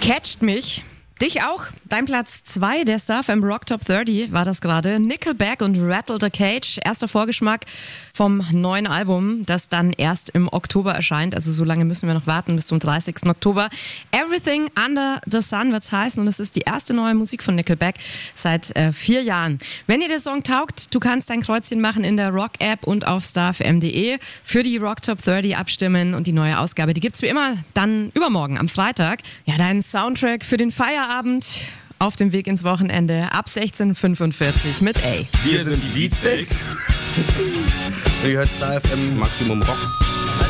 Catcht mich. Dich auch. Dein Platz 2 der Star FM Rock Top 30 war das gerade. Nickelback und Rattle the Cage. Erster Vorgeschmack vom neuen Album, das dann erst im Oktober erscheint. Also so lange müssen wir noch warten, bis zum 30. Oktober. Everything Under the Sun wird's heißen und es ist die erste neue Musik von Nickelback seit 4 Jahren. Wenn dir der Song taugt, du kannst dein Kreuzchen machen in der Rock-App und auf starfm.de für die Rock Top 30 abstimmen und die neue Ausgabe, die gibt's wie immer dann übermorgen am Freitag. Ja, dein Soundtrack für den Feierabend auf dem Weg ins Wochenende ab 16:45 mit A. Wir sind die Beatsteaks. Ihr hört Star FM Maximum Rock.